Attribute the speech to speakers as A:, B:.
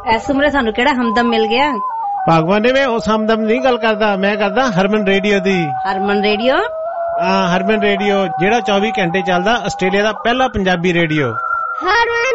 A: ਇਸ ਉਮਰੇ ਸਾਨੂੰ ਕਿਹੜਾ ਹਮਦਮ ਮਿਲ ਗਿਆ।
B: ਭਗਵਾਨ ਨੇ ਉਸ ਹਮਦਮ ਨਹੀਂ ਗੱਲ ਕਰਦਾ, ਮੈਂ ਕਰਦਾ ਹਰਮਨ ਰੇਡੀਓ ਦੀ।
A: ਹਰਮਨ ਰੇਡੀਓ?
B: ਹਾਂ, ਹਰਮਨ ਰੇਡੀਓ, ਜਿਹੜਾ 24 ਘੰਟੇ ਚੱਲਦਾ, ਆਸਟ੍ਰੇਲੀਆ ਦਾ ਪਹਿਲਾ ਪੰਜਾਬੀ ਰੇਡੀਓ।